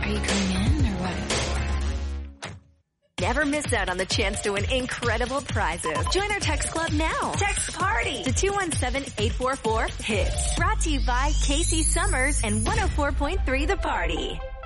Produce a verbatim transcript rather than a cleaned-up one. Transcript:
you coming in or what? Never miss out on the chance to win incredible prizes. Join our text club now. Text PARTY to two one seven, eight four four, HITS. Brought to you by Casey Summers and one oh four point three The Party.